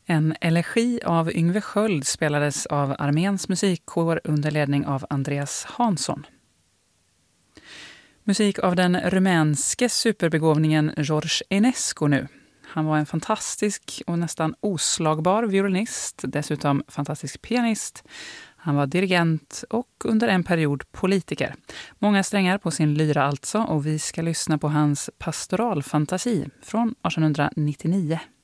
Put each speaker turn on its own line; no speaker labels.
En elegi av Yngve Sköld spelades av Arméns musikkår under ledning av Andreas Hansson. Musik av den rumänske superbegåvningen George Enescu nu. Han var en fantastisk och nästan oslagbar violinist, dessutom fantastisk pianist. Han var dirigent och under en period politiker. Många strängar på sin lyra alltså, och vi ska lyssna på hans pastoralfantasi från 1899.